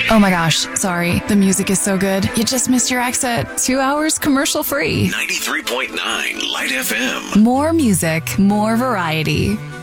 Oh my gosh, sorry. The music is so good. You just missed your exit. 2 hours commercial free. 93.9 Light FM. More music, more variety.